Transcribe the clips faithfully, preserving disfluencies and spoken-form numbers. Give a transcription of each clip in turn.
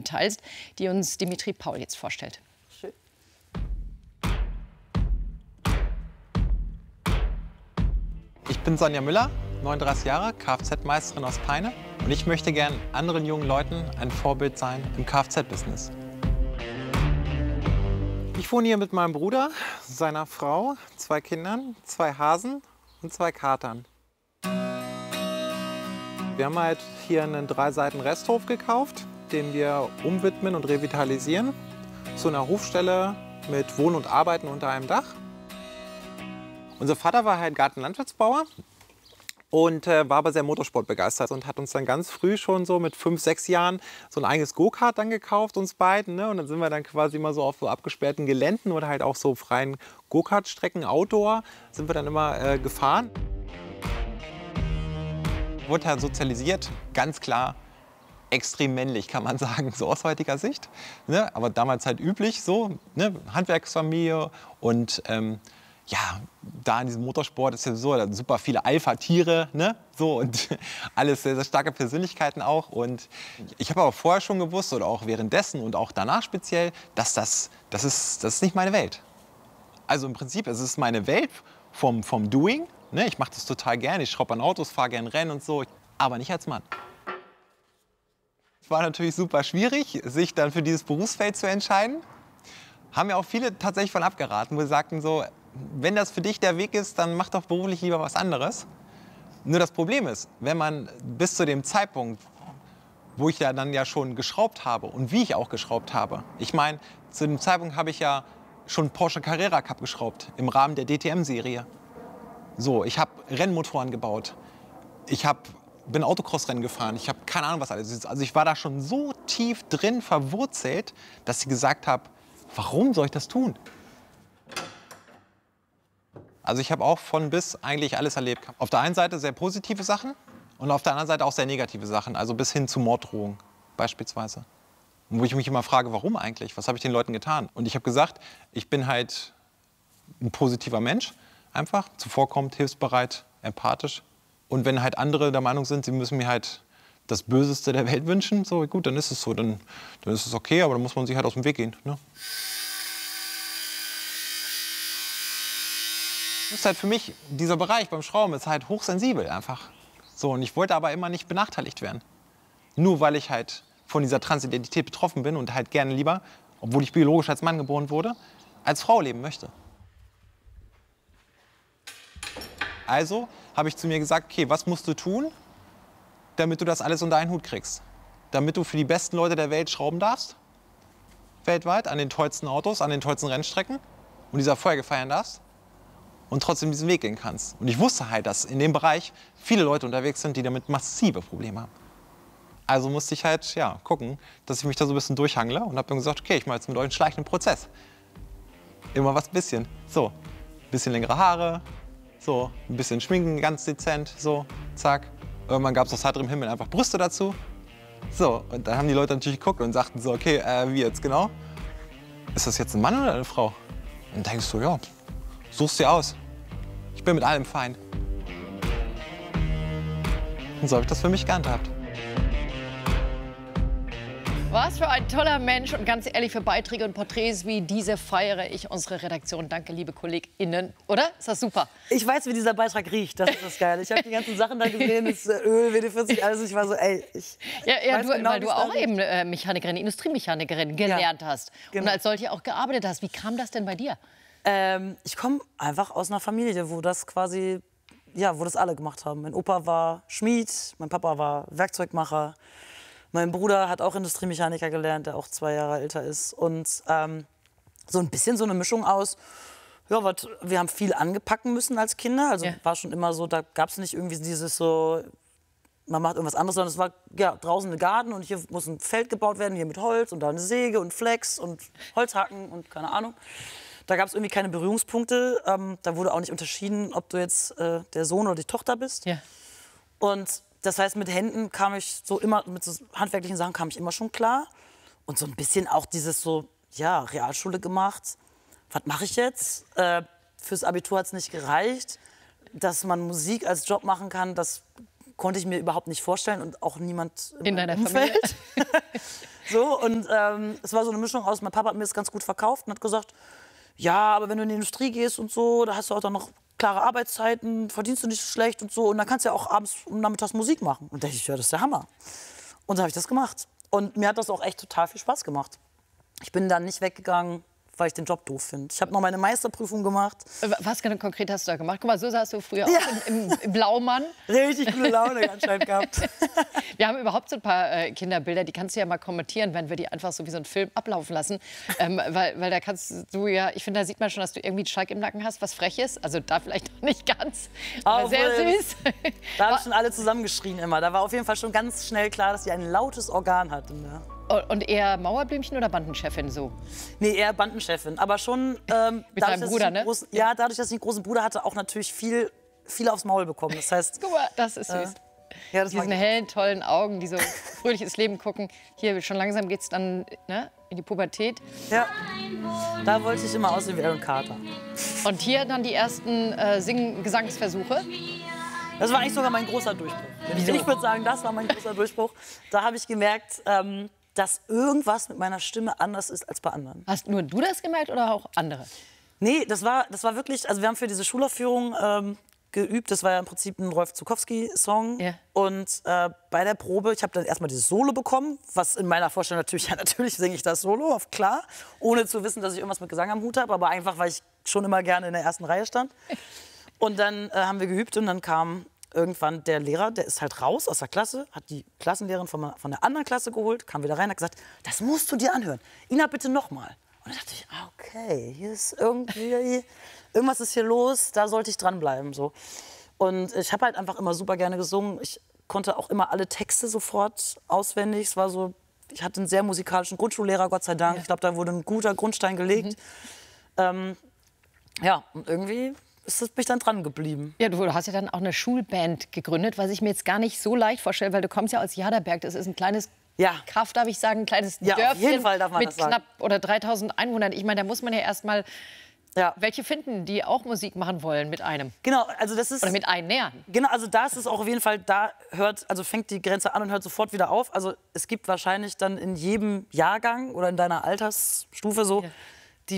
Erfahrungen teilst, die uns Dimitri Paul jetzt vorstellt. Schön. Ich bin Sonja Müller, neununddreißig Jahre, Kfz-Meisterin aus Peine. Und ich möchte gern anderen jungen Leuten ein Vorbild sein im Kfz-Business. Ich wohne hier mit meinem Bruder, seiner Frau, zwei Kindern, zwei Hasen und zwei Katern. Wir haben halt hier einen drei Seiten Resthof gekauft, den wir umwidmen und revitalisieren. Zu einer Hofstelle mit Wohnen und Arbeiten unter einem Dach. Unser Vater war halt Gartenlandwirtsbauer und äh, war aber sehr motorsportbegeistert und hat uns dann ganz früh schon so mit fünf, sechs Jahren so ein eigenes Go-Kart dann gekauft, uns beiden. Ne? Und dann sind wir dann quasi immer so auf so abgesperrten Geländen oder halt auch so freien Go-Kart-Strecken, Outdoor, sind wir dann immer äh, gefahren. Wurde halt sozialisiert, ganz klar extrem männlich, kann man sagen, so aus heutiger Sicht. Ne? Aber damals halt üblich, so, ne? Handwerksfamilie und ähm, ja, da in diesem Motorsport ist ja so, da sind super viele Alpha-Tiere, ne? So, und alles sehr, sehr starke Persönlichkeiten auch. Und ich habe aber vorher schon gewusst, oder auch währenddessen und auch danach speziell, dass das, das, ist, das ist nicht meine Welt. Also im Prinzip, es ist meine Welt vom, vom Doing. Ne? Ich mache das total gerne, ich schraube an Autos, fahre gerne Rennen und so, aber nicht als Mann. Es war natürlich super schwierig, sich dann für dieses Berufsfeld zu entscheiden. Haben ja auch viele tatsächlich von abgeraten, wo sie sagten so, wenn das für dich der Weg ist, dann mach doch beruflich lieber was anderes. Nur das Problem ist, wenn man bis zu dem Zeitpunkt, wo ich ja dann ja schon geschraubt habe und wie ich auch geschraubt habe. Ich meine, zu dem Zeitpunkt habe ich ja schon Porsche Carrera Cup geschraubt im Rahmen der D T M-Serie. So, ich habe Rennmotoren gebaut. Ich hab, bin Autocross-Rennen gefahren. Ich habe keine Ahnung, was alles ist. Also ich war da schon so tief drin verwurzelt, dass ich gesagt habe, warum soll ich das tun? Also ich habe auch von bis eigentlich alles erlebt. Auf der einen Seite sehr positive Sachen und auf der anderen Seite auch sehr negative Sachen. Also bis hin zu Morddrohungen beispielsweise. Und wo ich mich immer frage, warum eigentlich? Was habe ich den Leuten getan? Und ich habe gesagt, ich bin halt ein positiver Mensch. Einfach, zuvorkommend, hilfsbereit, empathisch. Und wenn halt andere der Meinung sind, sie müssen mir halt das Böseste der Welt wünschen, so gut, dann ist es so. Dann, dann ist es okay, aber dann muss man sich halt aus dem Weg gehen. Ne? Das ist halt für mich, dieser Bereich beim Schrauben ist halt hochsensibel einfach. So, und ich wollte aber immer nicht benachteiligt werden. Nur weil ich halt von dieser Transidentität betroffen bin und halt gerne lieber, obwohl ich biologisch als Mann geboren wurde, als Frau leben möchte. Also habe ich zu mir gesagt, okay, was musst du tun, damit du das alles unter einen Hut kriegst? Damit du für die besten Leute der Welt schrauben darfst, weltweit, an den tollsten Autos, an den tollsten Rennstrecken und diese Erfolge feiern darfst und trotzdem diesen Weg gehen kannst. Und ich wusste halt, dass in dem Bereich viele Leute unterwegs sind, die damit massive Probleme haben. Also musste ich halt ja, gucken, dass ich mich da so ein bisschen durchhangle und habe dann gesagt, okay, ich mache jetzt mit euch einen schleichenden Prozess. Immer was bisschen. So, ein bisschen längere Haare, so, ein bisschen schminken, ganz dezent, so, zack. Irgendwann gab es aus heiterem Himmel einfach Brüste dazu. So, und dann haben die Leute natürlich geguckt und sagten so, okay, äh, wie jetzt genau? Ist das jetzt ein Mann oder eine Frau? Und dann denkst du, ja, suchst dir aus. Ich bin mit allem fein. Und so habe ich das für mich gehandhabt. Was für ein toller Mensch und ganz ehrlich, für Beiträge und Porträts wie diese feiere ich unsere Redaktion. Danke, liebe KollegInnen. Oder? Ist das super? Ich weiß, wie dieser Beitrag riecht. Das ist das Geile. Ich habe die ganzen Sachen da gesehen, das Öl, W D vierzig, alles. Ich war so, ey, ich Ja, ja weiß du, genau, weil du wie es auch da riecht. eben äh, Mechanikerin, Industriemechanikerin gelernt Ja, hast. genau. Und als solche auch gearbeitet hast. Wie kam das denn bei dir? Ähm, ich komme einfach aus einer Familie, wo das quasi, ja, wo das alle gemacht haben. Mein Opa war Schmied, mein Papa war Werkzeugmacher. Mein Bruder hat auch Industriemechaniker gelernt, der auch zwei Jahre älter ist. Und ähm, so ein bisschen so eine Mischung aus, ja, wat, wir haben viel angepacken müssen als Kinder. Also Ja. war schon immer so, da gab es nicht irgendwie dieses so, man macht irgendwas anderes, sondern es war ja, draußen ein Garten und hier muss ein Feld gebaut werden, hier mit Holz und da eine Säge und Flex und Holzhacken und keine Ahnung. Da gab es irgendwie keine Berührungspunkte. Ähm, da wurde auch nicht unterschieden, ob du jetzt äh, der Sohn oder die Tochter bist. Ja. Und das heißt, mit Händen kam ich so immer, mit so handwerklichen Sachen kam ich immer schon klar. Und so ein bisschen auch dieses so, ja, Realschule gemacht. Was mache ich jetzt? Äh, fürs Abitur hat es nicht gereicht. Dass man Musik als Job machen kann, das konnte ich mir überhaupt nicht vorstellen und auch niemand in, In meinem deiner Umfeld. So, und ähm, es war so eine Mischung aus, mein Papa hat mir das ganz gut verkauft und hat gesagt, ja, aber wenn du in die Industrie gehst und so, da hast du auch dann noch klare Arbeitszeiten, verdienst du nicht so schlecht und so. Und dann kannst du ja auch abends und nachmittags Musik machen. Und da dachte ich, ja, das ist der Hammer. Und dann habe ich das gemacht. Und mir hat das auch echt total viel Spaß gemacht. Ich bin dann nicht weggegangen, weil ich den Job doof finde. Ich habe noch meine Meisterprüfung gemacht. Was genau konkret hast du da gemacht? Guck mal, so sahst du früher ja. auch im, im, im Blaumann. Richtig gute Laune anscheinend gehabt. Wir haben überhaupt so ein paar äh, Kinderbilder, die kannst du ja mal kommentieren, wenn wir die einfach so wie so einen Film ablaufen lassen. Ähm, weil, weil da kannst du ja, ich finde, da sieht man schon, dass du irgendwie einen Schalk im Nacken hast, was frech ist. Also da vielleicht noch nicht ganz, aber sehr süß. Da haben schon alle zusammengeschrien immer. Da war auf jeden Fall schon ganz schnell klar, dass sie ein lautes Organ hat. Ja. Und eher Mauerblümchen oder Bandenchefin so? Nee, eher Bandenchefin. Aber schon ähm, mit deinem Bruder, ne? Großen, ja, dadurch, dass ich einen großen Bruder hatte, auch natürlich viel, viel aufs Maul bekommen. Das heißt, guck mal, das ist süß. Äh, ja, das Diese hellen, tollen Augen, die so fröhlich ins Leben gucken. Hier, schon langsam geht's dann ne, in die Pubertät. Ja, da wollte ich immer aussehen wie Aaron Carter. Und hier dann die ersten äh, Sing- Gesangsversuche. Das war eigentlich sogar mein großer Durchbruch. Ich, ich würde sagen, das war mein großer Durchbruch. Da habe ich gemerkt, ähm, dass irgendwas mit meiner Stimme anders ist als bei anderen. Hast nur du das gemerkt oder auch andere? Nee, das war, das war wirklich, also wir haben für diese Schulaufführung ähm, geübt. Das war ja im Prinzip ein Rolf Zukowski-Song. Ja. Und äh, bei der Probe, ich habe dann erstmal dieses Solo bekommen, was in meiner Vorstellung natürlich, ja natürlich singe ich das Solo, klar, ohne zu wissen, dass ich irgendwas mit Gesang am Hut habe, aber einfach, weil ich schon immer gerne in der ersten Reihe stand. Und dann äh, haben wir geübt und dann kam irgendwann der Lehrer, der ist halt raus aus der Klasse, hat die Klassenlehrerin von, von der anderen Klasse geholt, kam wieder rein, hat gesagt, das musst du dir anhören. Ina, bitte noch mal. Und dann dachte ich, okay, hier ist irgendwie, irgendwas ist hier los, da sollte ich dranbleiben. So. Und ich habe halt einfach immer super gerne gesungen. Ich konnte auch immer alle Texte sofort auswendig. Es war so, ich hatte einen sehr musikalischen Grundschullehrer, Gott sei Dank. Ja. Ich glaube, da wurde ein guter Grundstein gelegt. Mhm. Ähm, ja, und irgendwie ist es mich dann dran geblieben. Ja, du hast ja dann auch eine Schulband gegründet, was ich mir jetzt gar nicht so leicht vorstelle, weil du kommst ja aus Jaderberg. Das ist ein kleines ja. Kaff, darf ich sagen, ein kleines ja, Dörfchen auf jeden Fall darf man mit das sagen. knapp oder dreitausend Einwohnern. Ich meine, da muss man ja erst mal ja. welche finden, die auch Musik machen wollen mit einem. Genau, also das ist oder mit einem nähern. Genau, also da ist es auch auf jeden Fall, da hört, also fängt die Grenze an und hört sofort wieder auf. Also es gibt wahrscheinlich dann in jedem Jahrgang oder in deiner Altersstufe so ja. die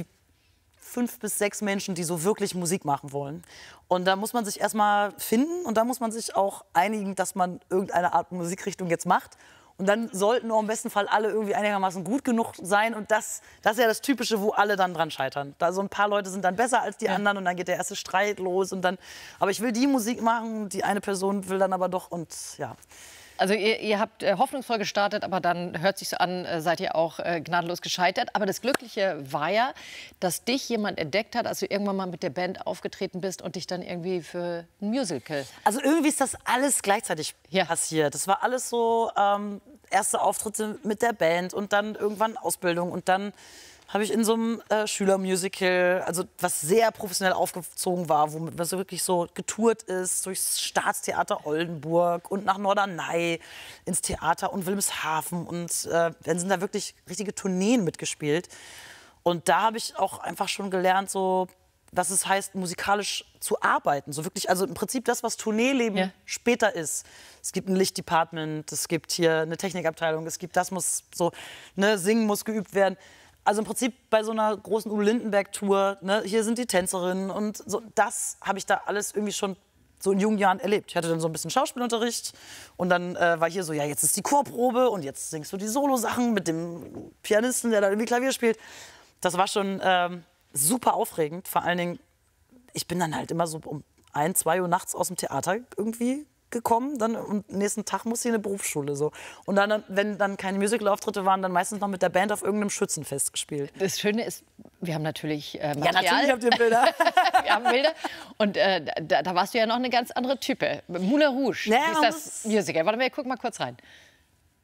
fünf bis sechs Menschen, die so wirklich Musik machen wollen. Und da muss man sich erstmal finden und da muss man sich auch einigen, dass man irgendeine Art Musikrichtung jetzt macht. Und dann sollten auch im besten Fall alle irgendwie einigermaßen gut genug sein. Und das, das ist ja das Typische, wo alle dann dran scheitern. Da so ein paar Leute sind dann besser als die ja. anderen und dann geht der erste Streit los. Und dann, aber ich will die Musik machen, die eine Person will dann aber doch und ja. Also ihr, ihr habt äh, hoffnungsvoll gestartet, aber dann hört sich so an, äh, seid ihr auch äh, gnadenlos gescheitert. Aber das Glückliche war ja, dass dich jemand entdeckt hat, als du irgendwann mal mit der Band aufgetreten bist und dich dann irgendwie für ein Musical. Also irgendwie ist das alles gleichzeitig ja. passiert. Das war alles so ähm, erste Auftritte mit der Band und dann irgendwann Ausbildung und dann habe ich in so einem äh, Schülermusical, also was sehr professionell aufgezogen war, wo was so wirklich so getourt ist, durchs Staatstheater Oldenburg und nach Norderney ins Theater und Wilhelmshaven und äh, dann sind da wirklich richtige Tourneen mitgespielt. Und da habe ich auch einfach schon gelernt, so, was es heißt, musikalisch zu arbeiten. So wirklich, also im Prinzip das, was Tourneeleben ja. später ist. Es gibt ein Lichtdepartment, es gibt hier eine Technikabteilung, es gibt das muss so, ne, Singen muss geübt werden. Also im Prinzip bei so einer großen Udo Lindenberg-Tour, ne, hier sind die Tänzerinnen und so, das habe ich da alles irgendwie schon so in jungen Jahren erlebt. Ich hatte dann so ein bisschen Schauspielunterricht und dann äh, war hier so, ja, jetzt ist die Chorprobe und jetzt singst du die Solo-Sachen mit dem Pianisten, der da irgendwie Klavier spielt. Das war schon ähm, super aufregend. Vor allen Dingen, ich bin dann halt immer so um ein, zwei Uhr nachts aus dem Theater irgendwie gekommen, dann und nächsten Tag musste ich in eine Berufsschule so. Und dann, wenn dann keine Musical-Auftritte waren, dann meistens noch mit der Band auf irgendeinem Schützenfest gespielt. Das Schöne ist, wir haben natürlich äh, Material. Ja, natürlich habt ihr Bilder. Wir haben Bilder. Und äh, da, da warst du ja noch eine ganz andere Type. Moulin Rouge ja, ist das Musical. Warte mal, guck mal kurz rein.